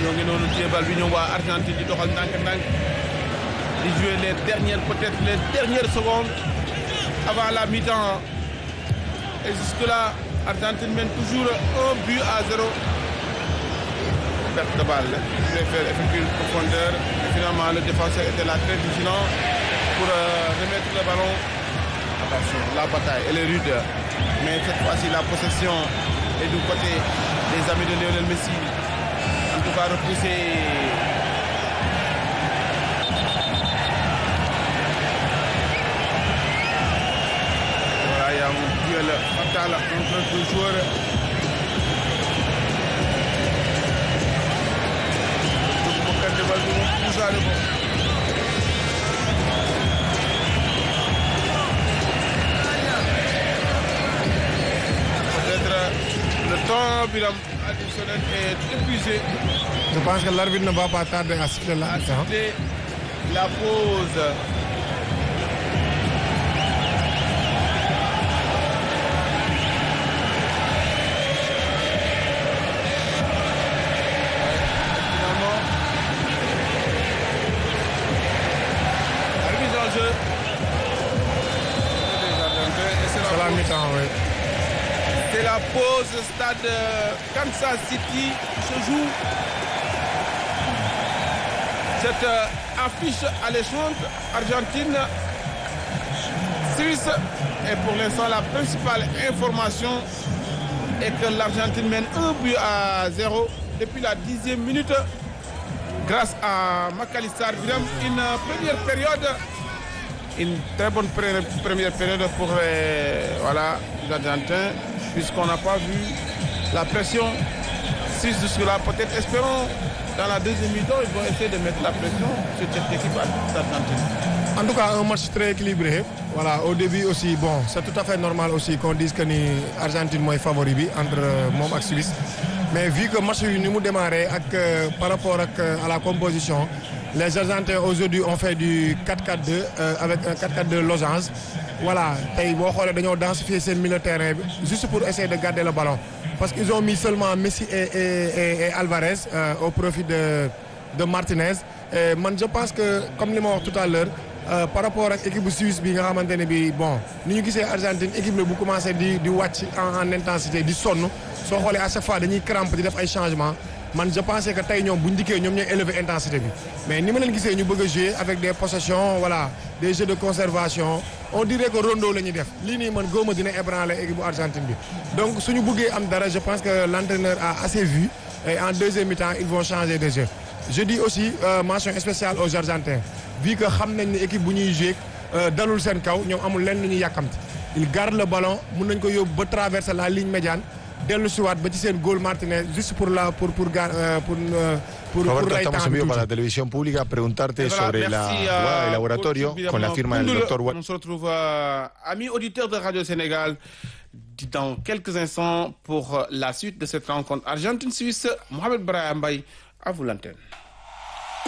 ñoo ngi noonu téye bal bi ñoom waa Argentine di doxal ndànk-ndànk di jouer les dernières secondes avant la mi-temps et jusque là Argentine mène toujours 1-0. Perte de balle, il voulait faire effectuer une profondeur et finalement le défenseur était là très vigilant pour remettre le ballon. Attention, la bataille elle est rude, mais cette fois-ci la possession est du côté des amis de Lionel Messi. En tout cas repoussé. Voilà, il y a un duel fatal entre deux joueurs. Peut-être le temps additionnel est épuisé. Je pense que l'arbitre ne va pas tarder à siffler la pause. C'est la pause stade Kansas City se joue cette affiche alléchante Argentine-Suisse et pour l'instant la principale information est que l'Argentine mène 1-0 depuis la 10e minute grâce à Macalester Biram. Une première période, une très bonne première période pour les Argentins, puisqu'on n'a pas vu la pression suisse jusque-là. Peut-être espérons dans la deuxième mi-temps, ils vont essayer de mettre la pression sur cette équipe d'Argentine. En tout cas, un match très équilibré. Voilà, au début aussi, bon, c'est tout à fait normal aussi qu'on dise que l'Argentine est favori entre Mom et Suisse. Mais vu que le match nous démarré par rapport à la composition, les Argentins aujourd'hui ont fait du 4-4-2 avec un 4-4-2 losange. Voilà, ils vont densifier ce milieu de terrain juste pour essayer de garder le ballon. Parce qu'ils ont mis seulement Messi et Alvarez au profit de Martinez. Et moi, je pense que, comme je l'ai dit tout à l'heure, par rapport à l'équipe suisse, bon, nous avons l'Argentine, l'équipe a commencé à watch en intensité, du son. Si on à chaque fois, nous crampe, nous des changements. Je pensais que nous avons élevé l'intensité. Mais nous avons jouer avec des possessions, voilà, des jeux de conservation. On dirait que Rondo est fait. Ce qui est ébranlé l'équipe argentine. Donc, si nous voulons je pense que l'entraîneur a assez vu. Et en deuxième mi-temps, ils vont changer de jeu. Je dis aussi mention spéciale aux Argentins. Vu que l'équipe qui joue dans le Sénégal, ils gardent le ballon, ils peuvent traverser la ligne médiane. Dès le soir, Betty Goal Martinez, juste pour Roberto, estamos en vivo para la televisión pública. Preguntarte sobre la jugada de laboratorio con la firma del docteur Watt. On se retrouve, amis auditeurs de Radio Sénégal, dans quelques instants pour la suite de cette rencontre Argentine-Suisse. Mohamed Brahim Mbaye, à vous l'antenne.